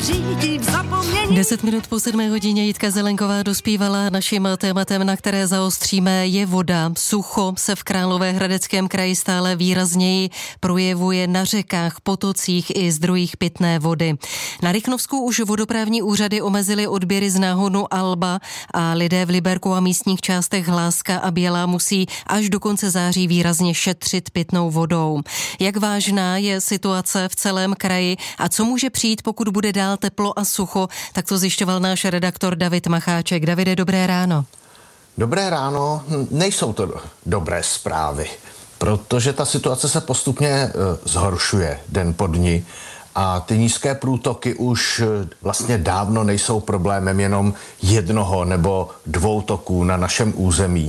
řídí v zapomnění. 10 minut po 7 hodině Jitka Zelenková dospívala. Naším tématem, na které zaostříme, je voda. Sucho se v Královéhradeckém kraji stále výrazněji projevuje na řekách, potocích i zdrojích pitné vody. Na Rychnovsku už vodoprávní úřady omezily odběry z náhonu Alba a lidé v Liberku a místních částech Hláska a Bělá musí až do konce září výrazně šetřit pitnou vodou. Jak vážná je situace v celém kraji a co může přijít, pokud bude dál teplo a sucho, tak to zjišťoval náš redaktor David Macháček. Davide, dobré ráno. Dobré ráno. Nejsou to dobré zprávy, protože ta situace se postupně zhoršuje den po dni a ty nízké průtoky už vlastně dávno nejsou problémem jenom jednoho nebo dvou toků na našem území.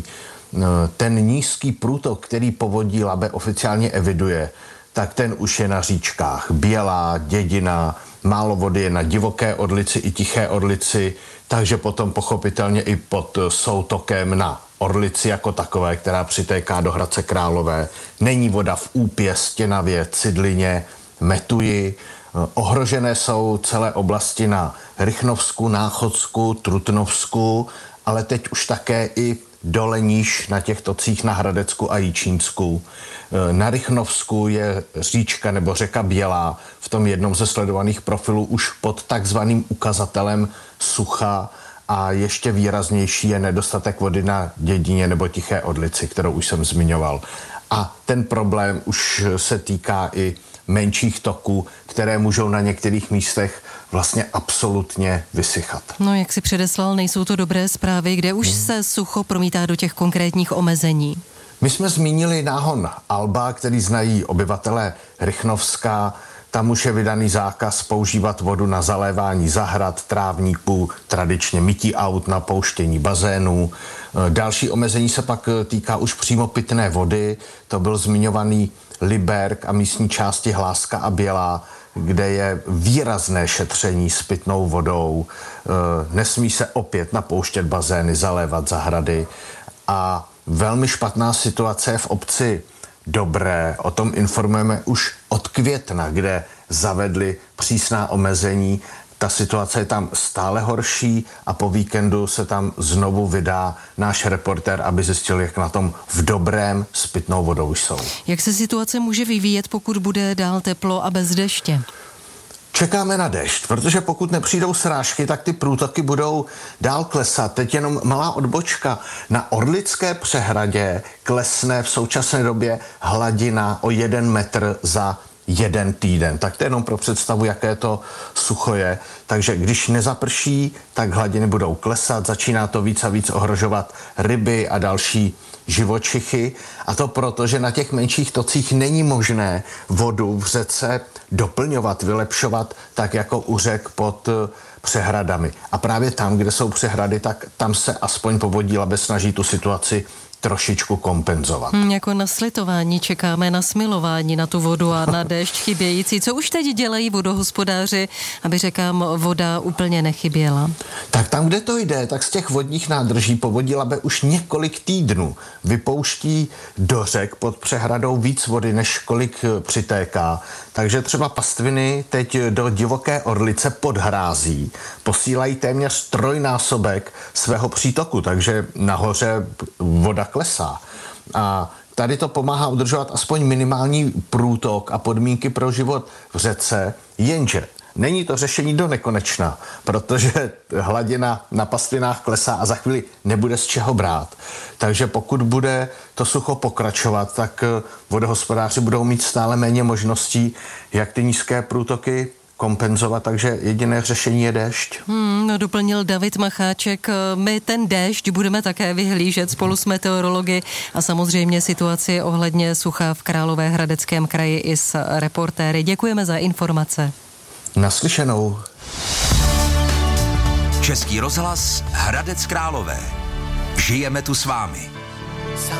Ten nízký průtok, který Povodí Labe oficiálně eviduje, tak ten už je na říčkách Bělá, Dědina, málo vody je na Divoké Orlici i Tiché Orlici, takže potom pochopitelně i pod soutokem na Orlici jako takové, která přitéká do Hradce Králové. Není voda v Úpě, Stěnavě, Cidlině, Metuji. Ohrožené jsou celé oblasti na Rychnovsku, Náchodsku, Trutnovsku, ale teď už také i dole níž na těch tocích na Hradecku a Jičínsku. Na Rychnovsku je říčka nebo řeka Bělá v tom jednom ze sledovaných profilů už pod takzvaným ukazatelem sucha a ještě výraznější je nedostatek vody na Dědině nebo Tiché Orlici, kterou už jsem zmiňoval. A ten problém už se týká i menších toků, které můžou na některých místech vlastně absolutně vysychat. No, jak si předeslal, nejsou to dobré zprávy, kde už se sucho promítá do těch konkrétních omezení. My jsme zmínili náhon Alba, který znají obyvatelé Rychnovska. Tam už je vydaný zákaz používat vodu na zalévání zahrad, trávníků, tradičně mytí aut, napouštění bazénů. Další omezení se pak týká už přímo pitné vody. To byl zmiňovaný Liberk a místní části Hláska a Bělá, kde je výrazné šetření s pitnou vodou. Nesmí se opět napouštět bazény, zalévat zahrady a velmi špatná situace je v obci Dobré. O tom informujeme už od května, kde zavedli přísná omezení. Ta situace je tam stále horší a po víkendu se tam znovu vydá náš reportér, aby zjistil, jak na tom v Dobrém s pitnou vodou jsou. Jak se situace může vyvíjet, pokud bude dál teplo a bez deště? Čekáme na déšť, protože pokud nepřijdou srážky, tak ty průtoky budou dál klesat. Teď jenom malá odbočka. Na Orlické přehradě klesne v současné době hladina o 1 metr za 1 týden. Tak to je jenom pro představu, jaké to sucho je. Takže když nezaprší, tak hladiny budou klesat, začíná to víc a víc ohrožovat ryby a další živočichy. A to proto, že na těch menších tocích není možné vodu v řece doplňovat, vylepšovat, tak jako u řek pod přehradami. A právě tam, kde jsou přehrady, tak tam se aspoň Povodí Labe snaží tu situaci trošičku kompenzovat. Jako na slitování čekáme na smilování na tu vodu a na déšť chybějící. Co už teď dělají vodohospodáři, aby řekám voda úplně nechyběla? Tak tam, kde to jde, tak z těch vodních nádrží Povodí Labe už několik týdnů vypouští do řek pod přehradou víc vody, než kolik přitéká. Takže třeba pastviny teď do Divoké Orlice pod Hrází posílají téměř 3násobek svého přítoku, takže nahoře voda klesá. A tady to pomáhá udržovat aspoň minimální průtok a podmínky pro život v řece, jenže není to řešení do nekonečna, protože hladina na pastvinách klesá a za chvíli nebude z čeho brát. Takže pokud bude to sucho pokračovat, tak vodohospodáři budou mít stále méně možností, jak ty nízké průtoky kompenzovat, takže jediné řešení je déšť. Doplnil David Macháček. My ten déšť budeme také vyhlížet spolu s meteorology a samozřejmě situaci ohledně sucha v Královéhradeckém kraji i s reportéry. Děkujeme za informace. Naslyšenou. Český rozhlas Hradec Králové. Žijeme tu s vámi.